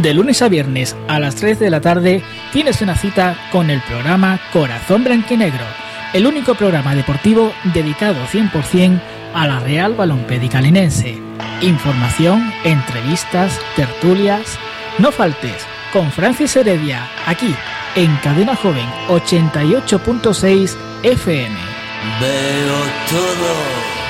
De lunes a viernes a las 3 de la tarde tienes una cita con el programa Corazón Blanquinegro, el único programa deportivo dedicado 100% a la Real Balompédica Linense. Información, entrevistas, tertulias. No faltes con Francis Heredia, aquí en Cadena Joven 88.6 FM. Veo todo.